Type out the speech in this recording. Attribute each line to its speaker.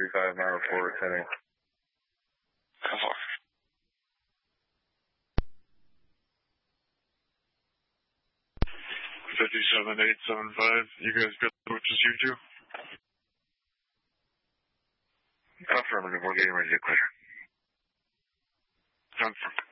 Speaker 1: 35, my report, heading.
Speaker 2: 57875, you guys got the which is you two?
Speaker 1: Affirmative, we're getting ready to clear.
Speaker 2: Confirm.